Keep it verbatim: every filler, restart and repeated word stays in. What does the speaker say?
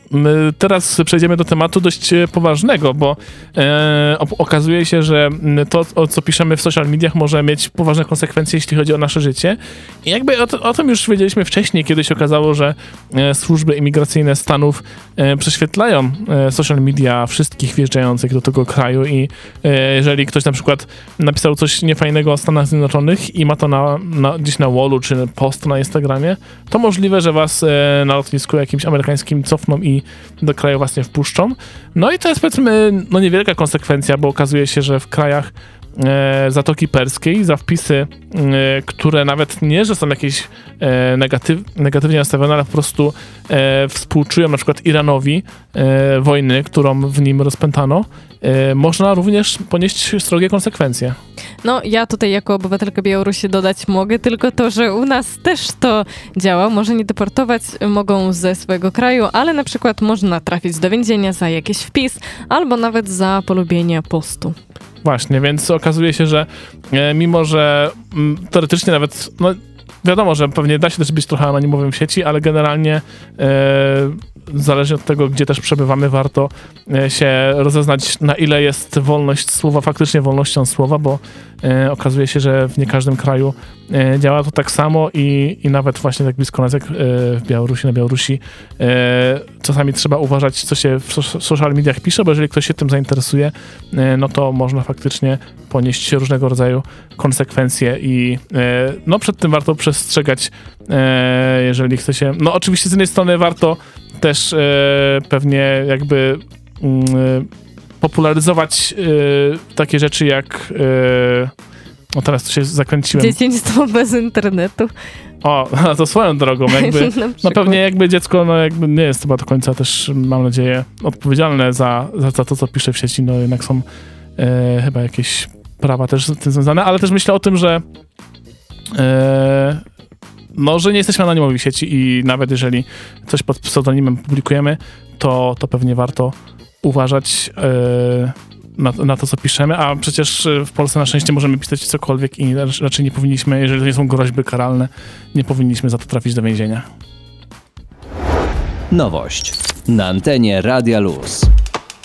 my teraz przejdziemy do tematu dość poważnego, bo e, okazuje się, że to, o co piszemy w social mediach, może mieć poważne konsekwencje, jeśli chodzi o nasze życie. I jakby o, o tym już wiedzieliśmy wcześniej, kiedy się okazało, że e, służby imigracyjne Stanów e, prześwietlają e, social media wszystkich wjeżdżających do tego kraju i e, jeżeli ktoś na przykład napisał coś niefajnego o Stanach Zjednoczonych i ma to na, na, gdzieś na wallu czy post na Instagramie, to możliwe, że was e, na lotnisku jakimś amerykańskim cofną i do kraju was nie wpuszczą. No i to jest, powiedzmy, no niewielka konsekwencja, bo okazuje się, że w krajach e, Zatoki Perskiej za wpisy, e, które nawet nie, że są jakieś e, negatyw, negatywnie nastawione, ale po prostu e, współczują na przykład Iranowi e, wojny, którą w nim rozpętano, e, można również ponieść srogie konsekwencje. No, ja tutaj jako obywatelka Białorusi dodać mogę tylko to, że u nas też to działa. Może nie deportować mogą ze swojego kraju, ale na przykład można trafić do więzienia za jakiś wpis albo nawet za polubienie postu. Właśnie, więc okazuje się, że e, mimo, że m, teoretycznie nawet, no wiadomo, że pewnie da się też być trochę anonimowym w sieci, ale generalnie e, zależnie od tego, gdzie też przebywamy, warto e, się rozeznać, na ile jest wolność słowa faktycznie wolnością słowa, bo e, okazuje się, że w nie każdym kraju e, działa to tak samo i, i nawet właśnie tak blisko nas jak e, w Białorusi, na Białorusi e, czasami trzeba uważać, co się w so- social mediach pisze, bo jeżeli ktoś się tym zainteresuje, e, no to można faktycznie ponieść różnego rodzaju konsekwencje i e, no przed tym warto przestrzegać, e, jeżeli chce się, no oczywiście z jednej strony warto też e, pewnie jakby mm, popularyzować e, takie rzeczy jak e, o teraz to się zakręciłem. Dzieciństwo bez internetu. O, to swoją drogą, jakby, no pewnie jakby dziecko, no jakby nie jest chyba do końca też, mam nadzieję, odpowiedzialne za, za, za to, co pisze w sieci, no jednak są e, chyba jakieś prawa też z tym związane, ale też myślę o tym, że e, no, że nie jesteśmy anonimowi w sieci i nawet jeżeli coś pod pseudonimem publikujemy, to, to pewnie warto uważać e, na, na to, co piszemy, a przecież w Polsce na szczęście możemy pisać cokolwiek i raczej nie powinniśmy, jeżeli to nie są groźby karalne, nie powinniśmy za to trafić do więzienia. Nowość na antenie Radia Luz.